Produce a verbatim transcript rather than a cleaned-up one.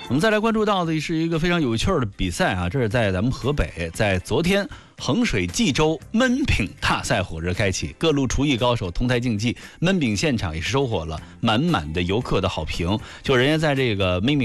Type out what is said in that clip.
我们再来关注到的是一个非常有趣的比赛啊，这是在咱们河北，在昨天衡水冀州焖饼大赛火热开启，各路厨艺高手同台竞技，焖饼现场也是收获了满满的游客的好评。就人家在这个焖饼